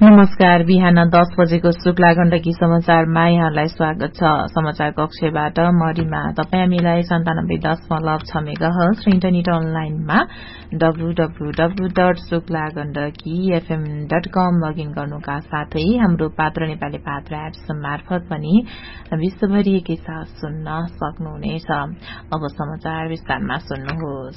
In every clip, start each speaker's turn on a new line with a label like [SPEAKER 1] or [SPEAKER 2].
[SPEAKER 1] नमस्कार। बिहान 10 बजेको शुक्ला गण्डकी समाचारमा यहाँलाई स्वागत छ। समाचार कक्षबाट म रिमा। तपाई हामीलाई 97.6 मेगाहर्ज र इन्टरनेट अनलाइनमा www.शुक्लागण्डकीfm.com लगइन गर्नुका साथै हाम्रो पात्र नेपाली पात्र एप्स मार्फत पनि विश्वभरि एकैसाथ सुन्न सक्नुहुनेछ। अब समाचार विस्तारमा सुन्नुहोस्।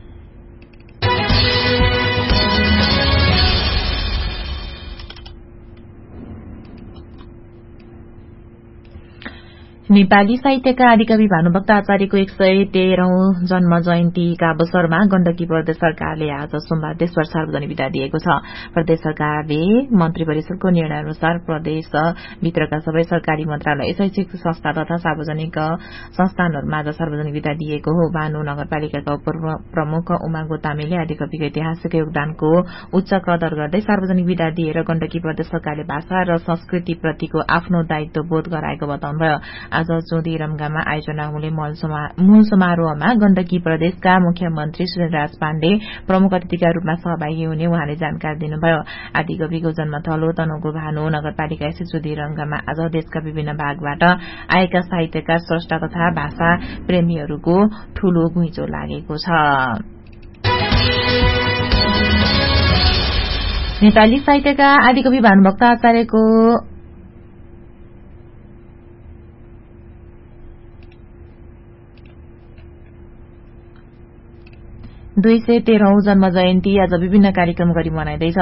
[SPEAKER 1] नेपाली साहित्यका आदिकवि भानुभक्त आचार्यको 113औं जन्म जयन्तीका अवसरमा गण्डकी प्रदेश सरकारले आज सोमबार देशभर सार्वजनिक विदा दिएको छ। प्रदेश सरकारले मन्त्री परिषदको निर्णय अनुसार प्रदेशभित्रका सबै सरकारी मन्त्रालय, शैक्षिक संस्था तथा सार्वजनिक संस्थानहरूमा आज सार्वजनिक विदा दिएको हो। भानु नगरपालिकाका उपप्रमुख उमा गोतामेले आदिकविको ऐतिहासिक योगदानको उच्च कदर गर्दै सार्वजनिक विदा दिएर गण्डकी प्रदेश सरकारले भाषा र संस्कृति प्रतिको आफ्नो दायित्व बोध गराएको बताउनुभयो। आज चौधीरमगामा आयोजना हुने मूल समारोहमा गण्डकी प्रदेशका मुख्यमन्त्री श्रीराज पाण्डे प्रमुख अतिथिका रूपमा सहभागी हुने उहाँले जानकारी दिनुभयो। आदिकविको जन्मथलो तनहुँको भानु नगरपालिका स्थित चौधीरमगामा आज देशका विभिन्न भागबाट आएका साहित्यकार, स्रष्टा तथा भाषा प्रेमीहरूको ठूलो घुइँचो लागेको छ। नेपाली साहित्यका आदिकवि भानुभक्त आचार्यको 213औं जन्म जयन्ती आज विभिन्न कार्यक्रम गरी मनाइँदैछ।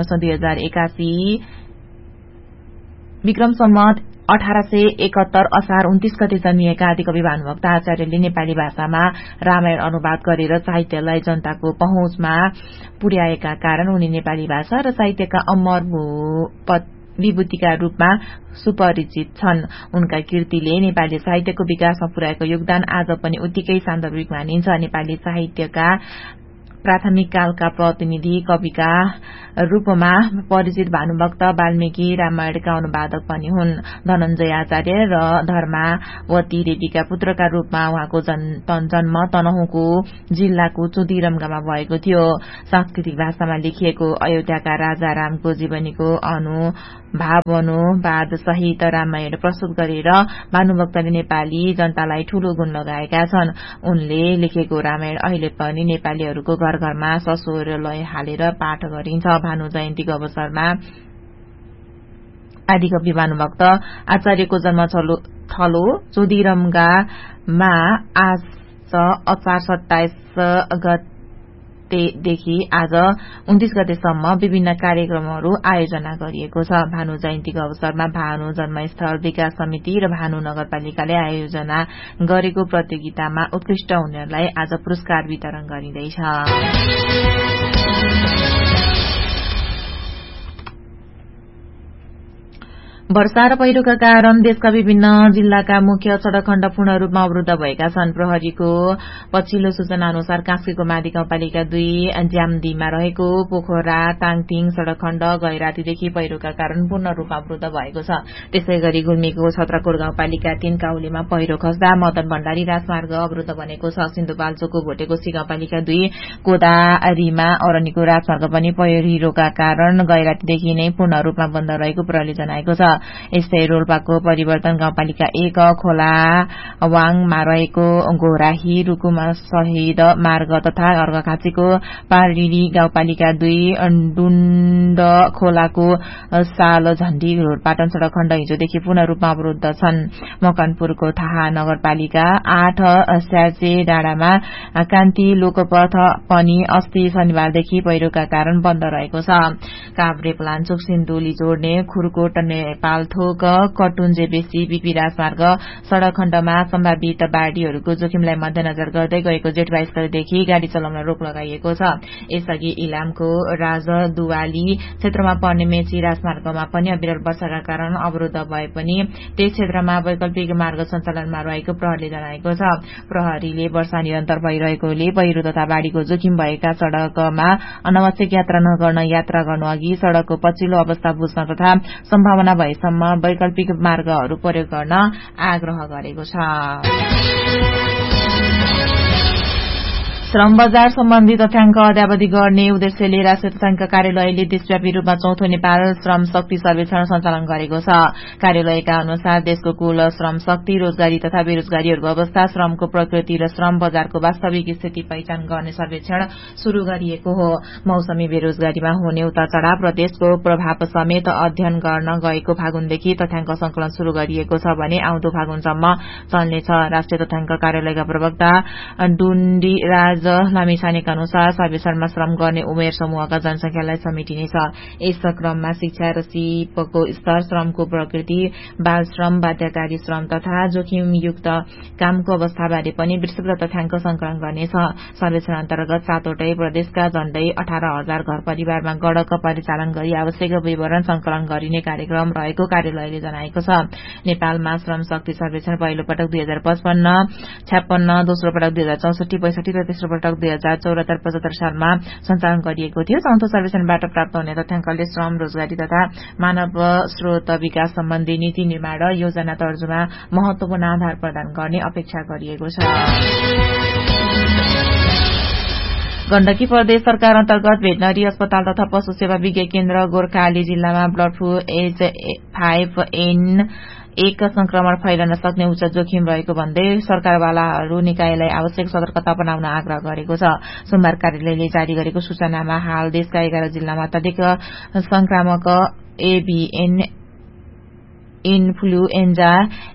[SPEAKER 1] विक्रम सम्वत 1871 असार 29 गते जन्मिएका आदिकवि भानुभक्त आचार्यले नेपाली भाषामा रामायण अनुवाद गरेर साहित्यलाई जनताको पहुँचमा पुर्याएका कारण उनी नेपाली भाषा र साहित्यका अमर विभूतिका रूपमा सुपरिचित छन्। उनका कृतिले नेपाली साहित्यको विकासमा पुर्याएको योगदान आज पनि उत्तिकै सान्दर्भिक मानिन्छ। नेपाली साहित्यका प्राथमिक कालका प्रतिनिधि कविका रूपमा परिचित भानुभक्त वाल्मीकि रामायणका अनुवादक पनि हुन्। धनञ्जय आचार्य र धर्मावती देवीका पुत्रका रूपमा उहाँको जन्म तनहुँको जिल्लाको चौधीरमगामा भएको थियो। सांस्कृतिक भाषामा लेखिएको अयोध्याका राजा रामको जीवनीको भावानुवाद सहित रामायण प्रस्तुत गरेर भानुभक्तले नेपाली जनतालाई ठूलो गुण लगाएका छन्। उनले लेखेको रामायण अहिले पनि नेपालीहरूको घरमा सस्वर लय हालेर पाठ गरिन्छ। भानु जयन्तीको अवसरमा आदिकवि भानुभक्त आचार्यको जन्मथलो चौधीरमगामा आज असार 27 गतेदेखि आज 29 गतेसम्म विभिन्न कार्यक्रमहरू आयोजना गरिएको छ। भानु जयन्तीको अवसरमा भानु जन्मस्थल विकास समिति र भानु नगरपालिकाले आयोजना गरेको प्रतियोगितामा उत्कृष्ट हुनेहरूलाई आज पुरस्कार वितरण गरिँदैछ। वर्षा र पहिरोका कारण देशका विभिन्न जिल्लाका मुख्य सड़क खण्ड पूर्ण रूपमा अवरूद्ध भएका छन्। प्रहरीको पछिल्लो सूचना अनुसार कास्कीको मादी गाउँपालिका 2 ज्याम्दीमा रहेको पोखरा ताङतिङ सड़क खण्ड गैरातीदेखि पहिरोका कारण पूर्ण रूपमा अवरूद्ध भएको छ। त्यसै गरी गुल्मीको छत्रकोट गाउँपालिका 3 काउलीमा पहिरो खस्दा मदन भण्डारी राजमार्ग अवरूद्ध बनेको छ। सिन्धुपाल्चोकको भोटेकोशी गाउँपालिका 2 कोदारीमा अरनीको राजमार्ग पनि पहिरोका कारण गैरातीदेखि नै पूर्ण रूपमा बन्द रहेको प्रहरीले जनाएको छ। यस्तै रोल्पाको परिवर्तन गाउँपालिका 1 खोलावाङमा रहेको घोराही रुकुमा शहीद मार्ग तथा अर्घाखाँचीको पारिडी गाउँपालिका 2 डुण्ड खोलाको साल झण्डी रोडपाटन सड़क खण्ड हिजोदेखि पूर्ण रूपमा अवरूद्ध छन्। मकनपुरको थाहा नगरपालिका 8 स्याचे डाँडामा कान्ति लोकपथ पनि अस्ति शनिबारदेखि पहिरोका कारण बन्द रहेको छ। काभ्रे पलाञ्चोक सिन्धुली जोड्ने खुरकोट नेपालथोक कटुन्जे बेसी बीपी राजमार्ग सड़क खण्डमा सम्भावित बाढ़ीहरूको जोखिमलाई मध्यनजर गर्दै गएको जेठ 22 गतेदेखि गाड़ी चलाउन रोक लगाइएको छ। यसअघि इलामको राजदुवाली क्षेत्रमा पर्ने मेची राजमार्गमा पनि अविरल वर्षाका कारण अवरूद्ध भए पनि त्यस क्षेत्रमा वैकल्पिक मार्ग सञ्चालनमा रहेको प्रहरीले जनाएको छ। प्रहरीले वर्षा निरन्तर भइरहेकोले पहिरो तथा बाढ़ीको जोखिम भएका सड़कमा अनावश्यक यात्रा नगर्न, यात्रा गर्नु अघि सड़कको पछिल्लो अवस्था बुझ्न तथा सम्भावना भएसम्म वैकल्पिक मार्गहरू प्रयोग गर्न आग्रह गरेको छ। श्रम बजार सम्बन्धी तथ्याङ्क अद्यावधि गर्ने उद्देश्यले राष्ट्रिय तथ्याङ्क कार्यालयले देशव्यापी रूपमा चौथो नेपाल श्रम शक्ति सर्वेक्षण सञ्चालन गरेको छ। कार्यालयका अनुसार देशको कुल श्रम शक्ति, रोजगारी तथा बेरोजगारीहरूको अवस्था, श्रमको प्रकृति र श्रम बजारको वास्तविक स्थिति पहिचान गर्ने सर्वेक्षण शुरू गरिएको हो। मौसमी बेरोजगारीमा हुने उतार चढ़ाव र देशको प्रभाव समेत अध्ययन गर्न गएको फागुनदेखि तथ्याङ्क संकलन शुरू गरिएको छ भने आउँदो फागुनसम्म चल्नेछ। राष्ट्रिय तथ्याङ्क कार्यालयका प्रवक्ता डुण्डी राज लामिछानेका अनुसार सर्वेक्षणमा श्रम गर्ने उमेर समूहका जनसंख्यालाई समेटिनेछ। यस क्रममा शिक्षा र सिपको स्तर, श्रमको प्रकृति, बाल श्रम, बाध्यकारी श्रम तथा जोखिमयुक्त कामको अवस्थाबारे पनि विस्तृत तथ्याङ्क संकलन गर्नेछ। सर्वेक्षण अन्तर्गत 7वटै प्रदेशका झण्डै 18,000 घर परिवारमा गणक परिचालन गरी आवश्यक विवरण संकलन गरिने कार्यक्रम रहेको कार्यालयले जनाएको छ। नेपालमा श्रम शक्ति सर्वेक्षण पहिलो पटक 2055-56, दोस्रो पटक 2064-65 र तेस्रो पटक 2074-75 सालमा सञ्चालन गरिएको थियो। चौथो सर्वेक्षणबाट प्राप्त हुने तथ्याङ्कले श्रम, रोजगारी तथा मानव स्रोत विकास सम्बन्धी नीति निर्माण र योजना तर्जुमा महत्वपूर्ण आधार प्रदान गर्ने अपेक्षा गरिएको छ। गण्डकी प्रदेश सरकार अन्तर्गत भेटनरी अस्पताल तथा पशु सेवा विज्ञ केन्द्र गोर्खाली जिल्लामा बर्ड फ्लू H5N1 संक्रमण फैलन सक्ने उच्च जोखिम रहेको भन्दै सरकारवालाहरू निकायलाई आवश्यक सतर्कता अपनाउन आग्रह गरेको छ। सोमबार कार्यालयले जारी गरेको सूचनामा हाल देशका 11 जिल्लामा अत्याधिक संक्रामक एभिएन इन्फ्लुएन्जा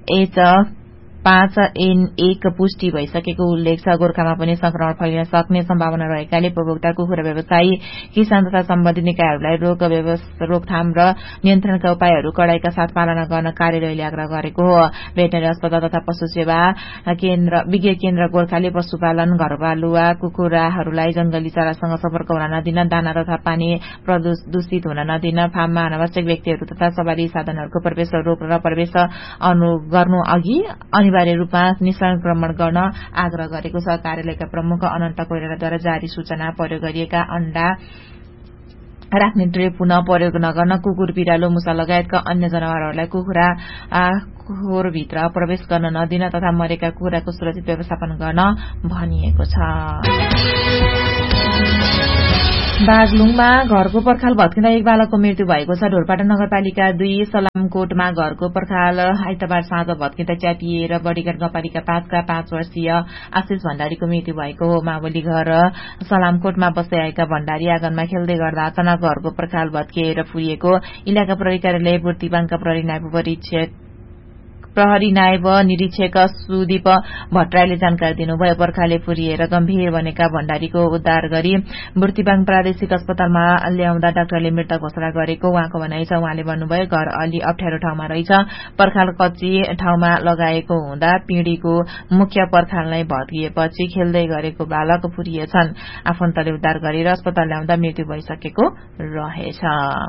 [SPEAKER 1] H5N1 पुष्टि भइसकेको उल्लेख छ। गोर्खामा पनि संक्रमण फैलिन सक्ने सम्भावना रहेकाले उपभोक्ता, कुखुरा व्यवसायी, किसान तथा सम्बन्धित निकायहरूलाई रोकथाम र नियन्त्रणका उपायहरू कडाइका साथ पालना गर्न कार्यालयले आग्रह गरेको हो। भेटनरी अस्पताल तथा पशु सेवा विज्ञ केन्द्र गोर्खाले पशुपालन, घरपालुवा कुखुराहरूलाई जंगली चरासँग सम्पर्क हुन नदिन, दाना तथा पानी प्रदूषित हुन नदिन, फार्ममा अनावश्यक व्यक्तिहरू तथा सवारी साधनहरूको प्रवेश रोक्न र प्रवेश गर्नु अघि अनिवार्य रूपमा निसंक्रमण गर्न आग्रह गरेको छ। कार्यालयका प्रमुख अनन्त कोइरालाद्वारा जारी सूचना प्रयोग गरिएका अण्डा राख्ने ट्रे पुनः प्रयोग नगर्न, कुकुर, बिरालो, मुसा लगायतका अन्य जनावरहरूलाई कुखुरा खोरभित्र प्रवेश गर्न नदिन तथा मरेका कुखुराको सुरक्षित व्यवस्थापन गर्न भनिएको छ। बागलुङमा घरको पर्खाल भत्किँदा एक बालकको मृत्यु भएको छ। ढोरपाटा नगरपालिका 2 सलामकोटमा घरको पर्खाल आइतबार साँझ भत्किँदा च्यातिएर बडीघाट गाउँपालिका 5 का 5 वर्षीय आशिष भण्डारीको मृत्यु भएको हो। मावली घर सलामकोटमा बस्दै आएका भण्डारी आँगनमा खेल्दै गर्दा अचानक घरको पर्खाल भत्किएर फुरिएको इलाका प्रहरी कार्यालय बुर्तिवाङका प्रहरी नायब निरीक्षक सुदीप भट्टराईले जानकारी दिनुभयो। पर्खाले फुरिएर गम्भीर बनेका भण्डारीको उद्धार गरी बुर्तिवाङ प्रादेशिक अस्पतालमा ल्याउँदा डाक्टरले मृत घोषणा गरेको उहाँको भनाइ छ। उहाँले भन्नुभयो, घर अलि अप्ठ्यारो ठाउँमा रहेछ, पर्खाल कच्ची ठाउँमा लगाएको हुँदा पिँढीको मुख्य पर्खाल नै भत्किएपछि खेल्दै गरेको बालक फुरिएछन्। आफन्तले उद्धार गरेर अस्पताल ल्याउँदा मृत्यु भइसकेको रहेछ।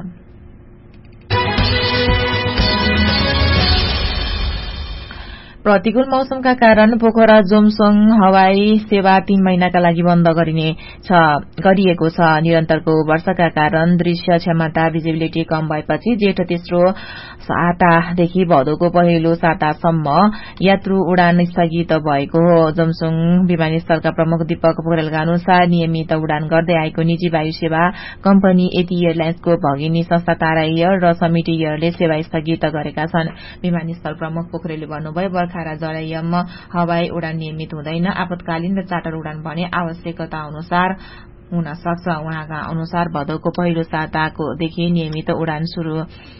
[SPEAKER 1] प्रतिकूल मौसमका कारण पोखरा जोमसोङ हवाई सेवा 3 महिनाका लागि बन्द गरिएको छ। निरन्तरको वर्षाका कारण दृश्य क्षमता भिजिबिलिटी कम भएपछि जेठ तेस्रो सातादेखि भदौको पहिलो सातासम्म यात्रु उडान स्थगित भएको हो। जोमसोङ विमानस्थलका प्रमुख दीपक पोखरेलका अनुसार नियमित उडान गर्दै आएको निजी वायु सेवा कम्पनी एटी एयरलाइन्सको भगिनी संस्था तारा एयर र समिति एयरले सेवा स्थगित गरेका छन्। विमानस्थल प्रमुख पोखरेलले भन्नुभयो, बर्खा र जलयम हवाई उडान नियमित हुँदैन, आपतकालीन र चार्टर उडान भने आवश्यकता अनुसार हुन सक्छ। उहाँका अनुसार भदौको पहिलो सातादेखि नियमित उडान शुरू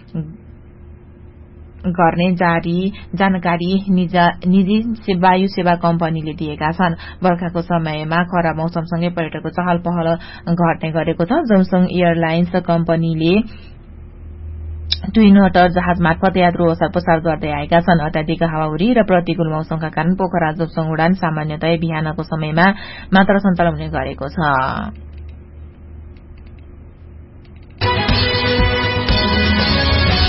[SPEAKER 1] गर्ने जानकारी निजी वायु सेवा कम्पनीले दिएका छन्। बर्खाको समयमा खराब मौसमसँगै पर्यटकको चहल पहल घट्ने गरेको छ। जोमसोङ एयरलाइन्स कम्पनीले ट्विन वाटर जहाज मार्फत यात्रु ओसार पसार गर्दै आएका छन्। अत्याधिक हावाहुरी र प्रतिकूल मौसमका कारण पोखरा जोमसोङ उडान सामान्यतया बिहानको समयमा मात्र सञ्चालन हुने गरेको छ।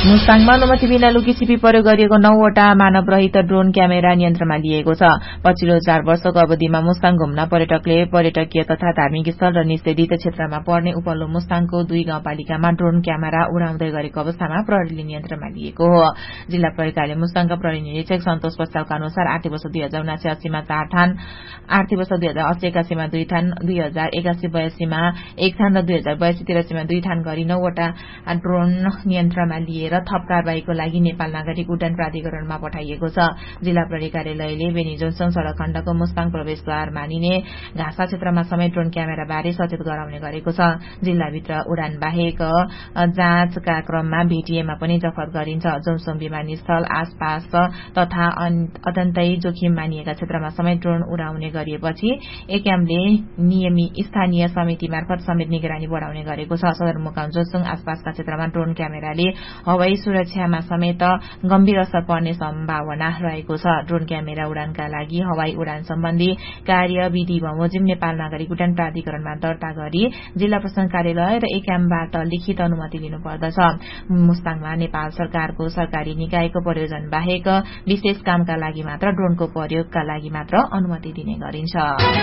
[SPEAKER 1] मुस्ताङमा अनुमति बिना लुकीछिपी प्रयोग गरिएको 9वटा मानवरहित ड्रोन क्यामेरा नियन्त्रणमा लिएको छ। पछिल्लो 4 वर्षको अवधिमा मुस्ताङ घुम्न पर्यटकले पर्यटकीय तथा धार्मिक स्थल र निषेधित क्षेत्रमा पर्ने उपल्लो मुस्ताङको 2 गाउँपालिकामा ड्रोन क्यामेरा उडाउँदै गरेको अवस्थामा प्रहरीले नियन्त्रणमा लिएको हो। जिल्ला प्रहरी कार्यालय मुस्ताङका प्रहरी निरीक्षक सन्तोष पस्तालका अनुसार आर्थिक वर्ष 2079-80 मा 4 थान, आर्थिक वर्ष 2080-81 मा 2 थान, 2081-82 मा 1 थान र 2082-83 मा 2 थान गरी 9वटा ड्रोन नियन्त्रणमा लिएर थप कारबाहीको लागि नेपाल नागरिक उड्डयन प्राधिकरणमा पठाइएको छ। जिल्ला प्रहरी कार्यालयले बेनी जोन्सङ सड़क खण्डको मुस्ताङ प्रवेशद्वार मानिने घाँसा क्षेत्रमा समेत ड्रोन क्यामेरा बारे सचेत गराउने गरेको छ। जिल्लाभित्र उडान बाहेक जाँचका क्रममा भेटिएमा पनि जफत गरिन्छ। जोन्सङ विमानस्थल आसपास तथा अत्यन्तै जोखिम मानिएका क्षेत्रमा समेत ड्रोन उडाउने गरिएपछि एक्यामले नियमी स्थानीय समिति मार्फत समेत निगरानी बढ़ाउने गरेको छ। सदरमुकाम जोन्सङ आसपासका क्षेत्रमा ड्रोन क्यामेराले हवाई सुरक्षामा समेत गम्भीर असर पर्ने सम्भावना रहेको छ। ड्रोन क्यामेरा उडानका लागि हवाई उडान सम्बन्धी कार्यविधि बमोजिम नेपाल नागरिक उड्डयन प्राधिकरणमा दर्ता गरी जिल्ला प्रशासन कार्यालय र एक्यामबाट लिखित अनुमति लिनुपर्दछ। मुस्ताङमा नेपाल सरकारको सरकारी निकायको प्रयोजन बाहेक विशेष कामका लागि मात्र ड्रोनको प्रयोगका लागि मात्र अनुमति दिने गरिन्छ।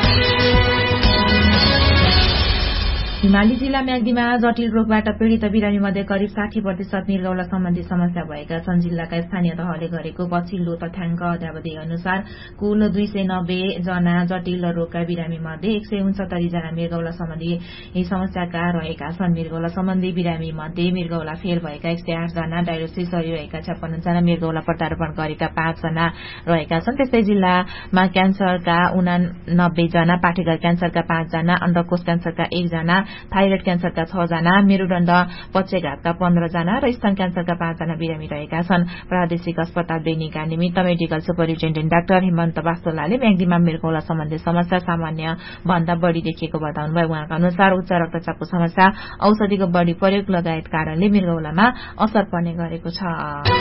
[SPEAKER 1] हिमाली जिल्ला म्याग्दीमा जटिल रोगबाट पीड़ित बिरामी मध्ये करिब 60% मृगौला सम्बन्धी समस्या भएका छन्। जिल्लाका स्थानीय तहले गरेको पछिल्लो तथ्याङ्क अद्यावधि अनुसार कुल 290 जना जटिल रोगका बिरामी मध्ये 169 जना मृगौला सम्बन्धी समस्याका रहेका छन्। मृगौला सम्बन्धी बिरामी मध्ये मृगौला फेल भएका 108 जना, डायरोसिस रहेका 56 जना, मृगौला प्रत्यारोपण गरेका 5 जना रहेका छन्। त्यस्तै जिल्लामा क्यान्सरका 89 जना, पाठेघर क्यान्सरका 5 जना, अण्डकोष क्यान्सरका 1 जना, थाइरोइड क्यान्सरका 6 जना, मेरुदण्ड पक्षघातका 15 जना र स्तन क्यान्सरका 5 जना बिरामी रहेका छन्। प्रादेशिक अस्पताल बेनीका निमित्त मेडिकल सुपरिन्टेण्डेन्ट डाक्टर हेमन्त वास्तोलाले म्याग्दीमा मृगौला सम्बन्धी समस्या सामान्य भन्दा बढ़ी देखिएको बताउनुभयो। उहाँका अनुसार उच्च रक्तचापको समस्या, औषधिको बढ़ी प्रयोग लगायत कारणले मृगौलामा असर पर्ने गरेको छ।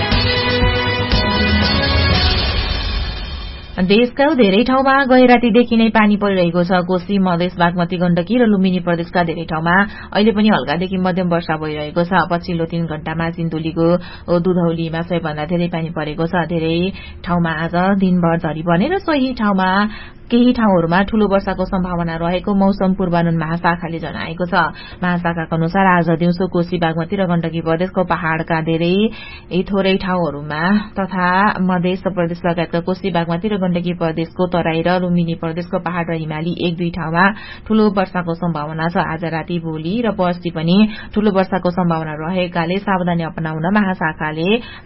[SPEAKER 1] देशका धेरै ठाउँमा गैरातीदेखि नै पानी परिरहेको छ। कोशी, मधेस, बागमती, गण्डकी र लुम्बिनी प्रदेशका धेरै ठाउँमा अहिले पनि हल्कादेखि मध्यम वर्षा भइरहेको छ। पछिल्लो 3 घण्टामा सिन्धुलीको दुधौलीमा सबैभन्दा धेरै पानी परेको छ। धेरै ठाउँमा आज दिनभर झरी पर्ने र सोही ठाउँमा केही ठाउँहरूमा ठूलो वर्षाको सम्भावना रहेको मौसम पूर्वानुमान महाशाखाले जनाएको छ। महाशाखाका अनुसार आज दिउँसो कोशी, बागमती र गण्डकी प्रदेशको पहाड़का थोरै ठाउँहरूमा तथा मधेस प्रदेश लगायतका कोशी, बागमती र गण्डकी प्रदेशको तराई र लुम्बिनी प्रदेशको पहाड़ र हिमाली 1-2 ठाउँमा ठूलो वर्षाको सम्भावना छ। आज राति, भोलि र पर्सि पनि ठूलो वर्षाको सम्भावना रहेकाले सावधानी अपनाउन महाशाखाले